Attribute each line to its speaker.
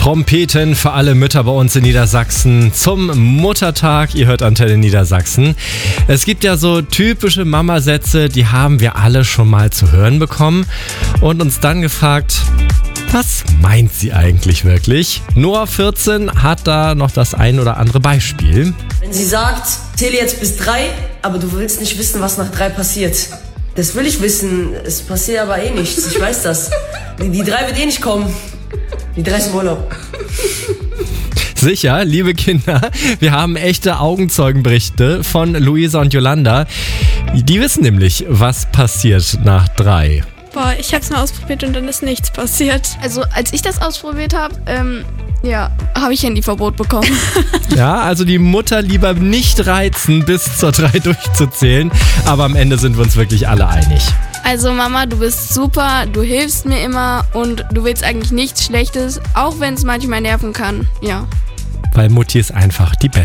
Speaker 1: Trompeten für alle Mütter bei uns in Niedersachsen zum Muttertag. Ihr hört Antenne Niedersachsen. Es gibt ja so typische Mama-Sätze, die haben wir alle schon mal zu hören bekommen und uns dann gefragt, was meint sie eigentlich wirklich? Noah 14 hat da noch das ein oder andere Beispiel.
Speaker 2: Wenn sie sagt, zähle jetzt bis 3, aber du willst nicht wissen, was nach 3 passiert. Das will ich wissen, es passiert aber eh nichts, ich weiß das. Die 3 wird eh nicht kommen. Die 3 ist im Urlaub.
Speaker 1: Sicher, liebe Kinder, wir haben echte Augenzeugenberichte von Luisa und Yolanda. Die wissen nämlich, was passiert nach 3.
Speaker 3: Boah, ich hab's mal ausprobiert und dann ist nichts passiert.
Speaker 4: Also als ich das ausprobiert habe, habe ich Handyverbot bekommen.
Speaker 1: Ja, also die Mutter lieber nicht reizen, bis zur 3 durchzuzählen. Aber am Ende sind wir uns wirklich alle einig.
Speaker 4: Also Mama, du bist super, du hilfst mir immer und du willst eigentlich nichts Schlechtes, auch wenn es manchmal nerven kann, ja.
Speaker 1: Weil Mutti ist einfach die Beste.